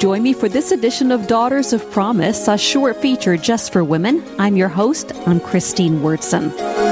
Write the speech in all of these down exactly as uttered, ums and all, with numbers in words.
Join me for this edition of Daughters of Promise, a short feature just for women. I'm your host, I'm Christine Wurtson.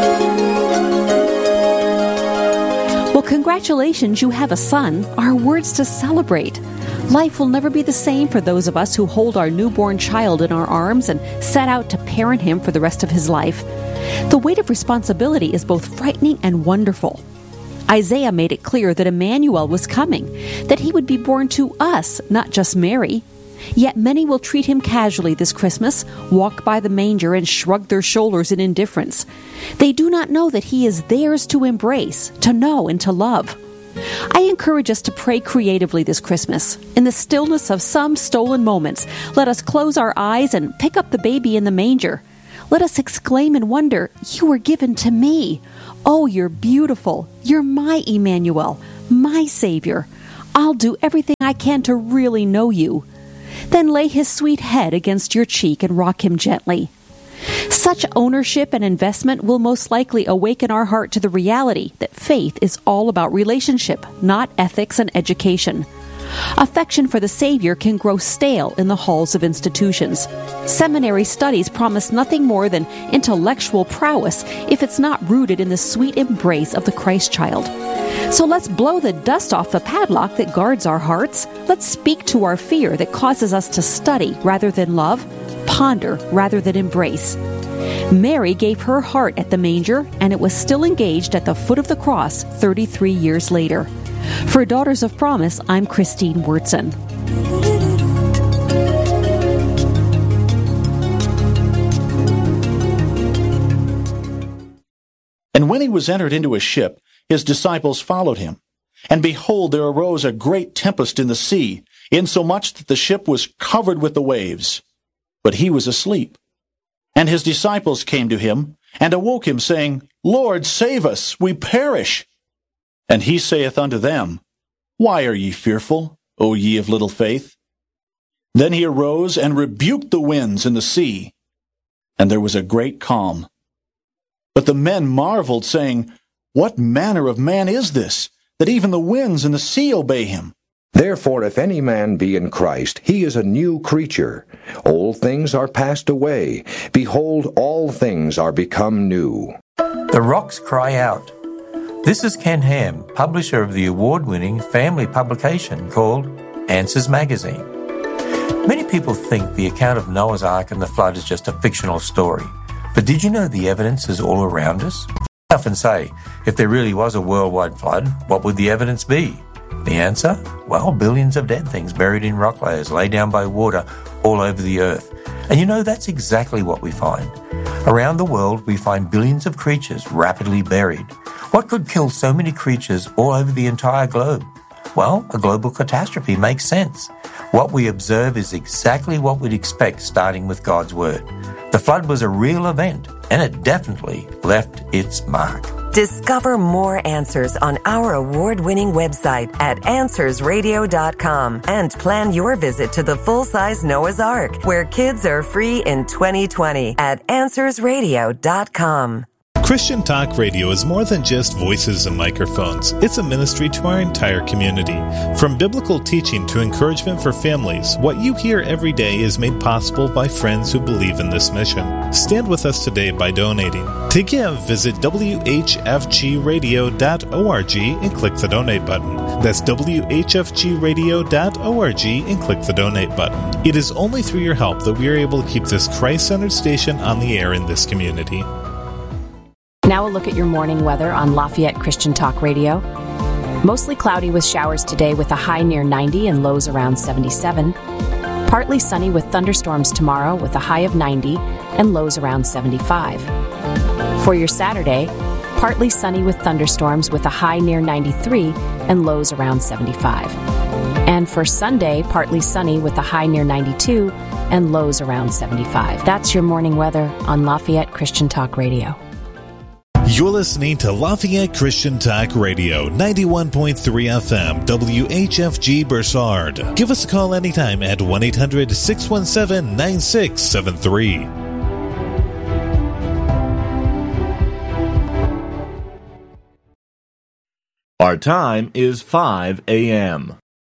Well, congratulations, you have a son. Our words to celebrate. Life will never be the same for those of us who hold our newborn child in our arms and set out to parent him for the rest of his life. The weight of responsibility is both frightening and wonderful. Isaiah made it clear that Emmanuel was coming, that he would be born to us, not just Mary. Yet many will treat him casually this Christmas, walk by the manger and shrug their shoulders in indifference. They do not know that he is theirs to embrace, to know, and to love. I encourage us to pray creatively this Christmas. In the stillness of some stolen moments, let us close our eyes and pick up the baby in the manger. Let us exclaim in wonder, "You were given to me. Oh, you're beautiful. You're my Emmanuel, my Savior. I'll do everything I can to really know you." Then lay his sweet head against your cheek and rock him gently. Such ownership and investment will most likely awaken our heart to the reality that faith is all about relationship, not ethics and education. Affection for the Savior can grow stale in the halls of institutions. Seminary studies promise nothing more than intellectual prowess if it's not rooted in the sweet embrace of the Christ child. So let's blow the dust off the padlock that guards our hearts. Let's speak to our fear that causes us to study rather than love, ponder rather than embrace. Mary gave her heart at the manger, and it was still engaged at the foot of the cross thirty-three years later. For Daughters of Promise, I'm Christine Wurtson. And when he was entered into a ship, his disciples followed him. And behold, there arose a great tempest in the sea, insomuch that the ship was covered with the waves. But he was asleep. And his disciples came to him, and awoke him, saying, Lord, save us, we perish. And he saith unto them, Why are ye fearful, O ye of little faith? Then he arose and rebuked the winds and the sea, and there was a great calm. But the men marveled, saying, What manner of man is this, that even the winds and the sea obey him? Therefore, if any man be in Christ, he is a new creature. Old things are passed away. Behold, all things are become new. The rocks cry out. This is Ken Ham, publisher of the award-winning family publication called Answers Magazine. Many people think the account of Noah's Ark and the flood is just a fictional story. But did you know the evidence is all around us? I often say, if there really was a worldwide flood, what would the evidence be? The answer? Well, billions of dead things buried in rock layers, laid down by water all over the earth. And you know, that's exactly what we find. Around the world, we find billions of creatures rapidly buried. What could kill so many creatures all over the entire globe? Well, a global catastrophe makes sense. What we observe is exactly what we'd expect starting with God's Word. The flood was a real event, and it definitely left its mark. Discover more answers on our award-winning website at answers radio dot com and plan your visit to the full-size Noah's Ark, where kids are free in twenty twenty at answers radio dot com. Christian Talk Radio is more than just voices and microphones. It's a ministry to our entire community. From biblical teaching to encouragement for families, what you hear every day is made possible by friends who believe in this mission. Stand with us today by donating. To give, visit w h f g radio dot org and click the donate button. That's w h f g radio dot org and click the donate button. It is only through your help that we are able to keep this Christ-centered station on the air in this community. Now a look at your morning weather on Lafayette Christian Talk Radio. Mostly cloudy with showers today with a high near ninety and lows around seventy-seven. Partly sunny with thunderstorms tomorrow with a high of ninety and lows around seventy-five. For your Saturday, partly sunny with thunderstorms with a high near ninety-three and lows around seventy-five. And for Sunday, partly sunny with a high near ninety-two and lows around seventy-five. That's your morning weather on Lafayette Christian Talk Radio. You're listening to Lafayette Christian Talk Radio, ninety-one point three F M, W H F G Bursard. Give us a call anytime at one eight hundred six one seven nine six seven three. Our time is five a.m.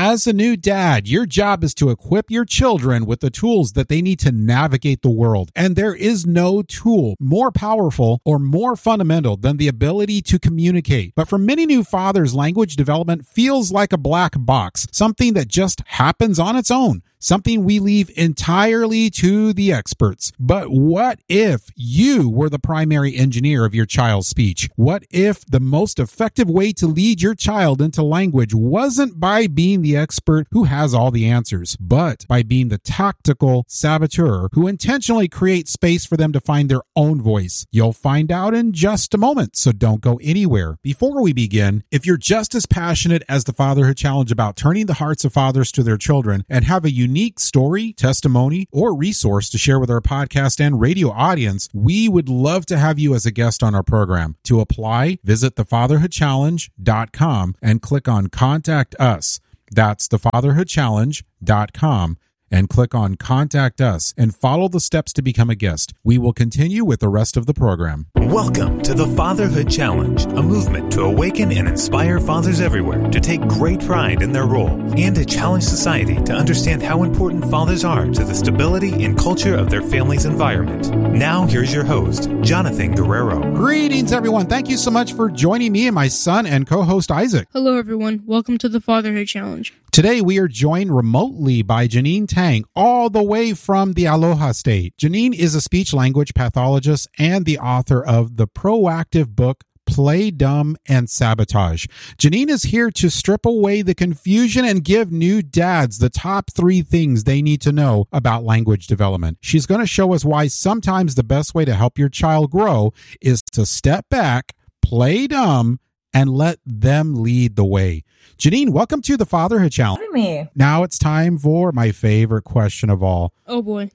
As a new dad, your job is to equip your children with the tools that they need to navigate the world. And there is no tool more powerful or more fundamental than the ability to communicate. But for many new fathers, language development feels like a black box, something that just happens on its own. Something we leave entirely to the experts. But what if you were the primary engineer of your child's speech? What if the most effective way to lead your child into language wasn't by being the expert who has all the answers, but by being the tactical saboteur who intentionally creates space for them to find their own voice? You'll find out in just a moment, so don't go anywhere. Before we begin, if you're just as passionate as the Fatherhood Challenge about turning the hearts of fathers to their children and have a unique unique story, testimony, or resource to share with our podcast and radio audience, we would love to have you as a guest on our program. To apply, visit the fatherhood challenge dot com and click on Contact Us. That's the fatherhood challenge dot com and click on Contact Us and follow the steps to become a guest. We will continue with the rest of the program. Welcome to the Fatherhood Challenge, a movement to awaken and inspire fathers everywhere to take great pride in their role and to challenge society to understand how important fathers are to the stability and culture of their family's environment. Now, here's your host, Jonathan Guerrero. Greetings, everyone. Thank you so much for joining me and my son and co-host Isaac. Hello, everyone. Welcome to the Fatherhood Challenge. Today, we are joined remotely by Janine Tang, all the way from the Aloha State. Janine is a speech-language pathologist and the author of the proactive book, Play Dumb and Sabotage. Janine is here to strip away the confusion and give new dads the top three things they need to know about language development. She's going to show us why sometimes the best way to help your child grow is to step back, play dumb, and let them lead the way. Janine, welcome to the Fatherhood Challenge. For me. Now it's time for my favorite question of all. Oh, boy.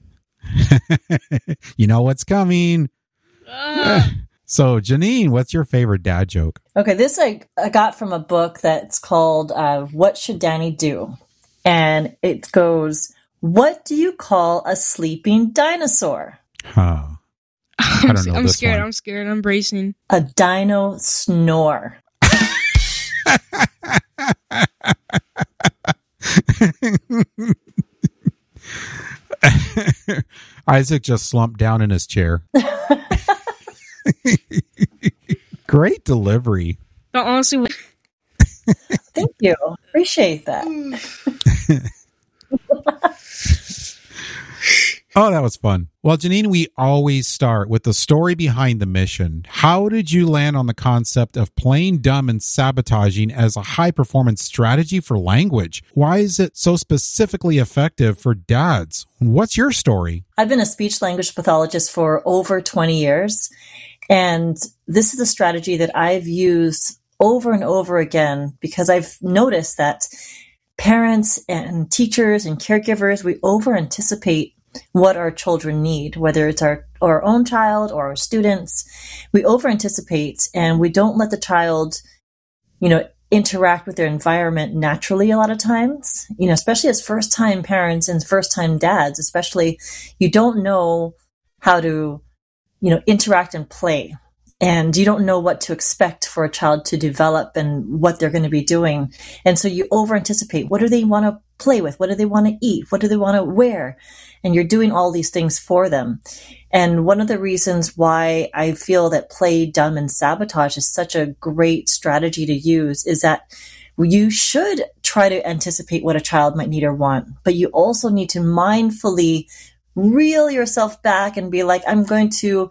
You know what's coming. Uh. So, Janine, what's your favorite dad joke? Okay, this I, I got from a book that's called uh, What Should Danny Do? And it goes, what do you call a sleeping dinosaur? Huh. I don't know I'm this scared. one. I'm scared. I'm bracing. A dino snore. Isaac just slumped down in his chair. Great delivery. But honestly, Thank you. Appreciate that. Oh, that was fun. Well, Janine, we always start with the story behind the mission. How did you land on the concept of playing dumb and sabotaging as a high-performance strategy for language? Why is it so specifically effective for dads? What's your story? I've been a speech language pathologist for over twenty years, and this is a strategy that I've used over and over again because I've noticed that parents and teachers and caregivers, we over-anticipate what our children need, whether it's our, our own child or our students. We over-anticipate and we don't let the child, you know, interact with their environment naturally a lot of times, you know, especially as first-time parents and first-time dads, especially, you don't know how to, you know, interact and play. And you don't know what to expect for a child to develop and what they're going to be doing. And so you over-anticipate. What do they want to play with? What do they want to eat? What do they want to wear? And you're doing all these things for them. And one of the reasons why I feel that play dumb and sabotage is such a great strategy to use is that you should try to anticipate what a child might need or want, but you also need to mindfully reel yourself back and be like, I'm going to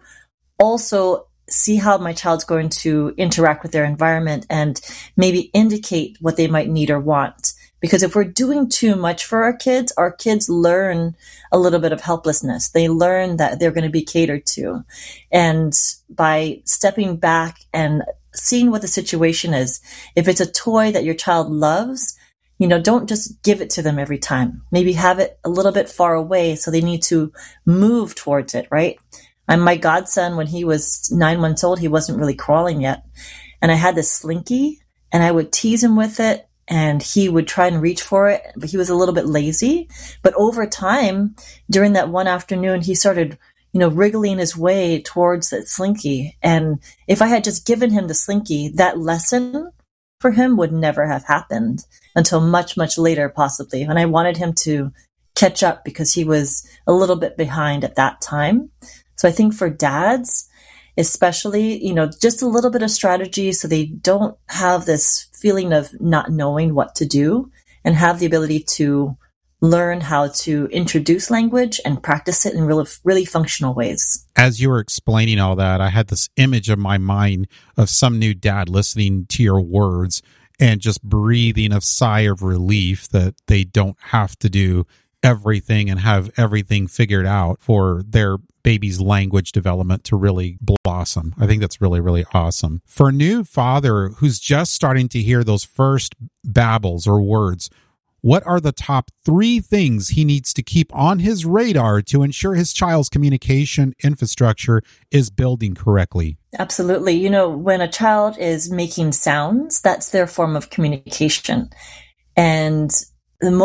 also see how my child's going to interact with their environment and maybe indicate what they might need or want. Because if we're doing too much for our kids, our kids learn a little bit of helplessness. They learn that they're going to be catered to. And by stepping back and seeing what the situation is, if it's a toy that your child loves, you know, don't just give it to them every time. Maybe have it a little bit far away so they need to move towards it, right? And my godson, when he was nine months old, he wasn't really crawling yet. And I had this slinky and I would tease him with it and he would try and reach for it, but he was a little bit lazy. But over time, during that one afternoon, he started, you know, wriggling his way towards that slinky. And if I had just given him the slinky, that lesson for him would never have happened until much, much later, possibly. And I wanted him to catch up because he was a little bit behind at that time. So I think for dads, especially, you know, just a little bit of strategy so they don't have this feeling of not knowing what to do and have the ability to learn how to introduce language and practice it in really, really functional ways. As you were explaining all that, I had this image in my mind of some new dad listening to your words and just breathing a sigh of relief that they don't have to do everything and have everything figured out for their baby's language development to really blossom. I think that's really, really awesome. For a new father who's just starting to hear those first babbles or words, what are the top three things he needs to keep on his radar to ensure his child's communication infrastructure is building correctly? Absolutely. You know, when a child is making sounds, that's their form of communication. And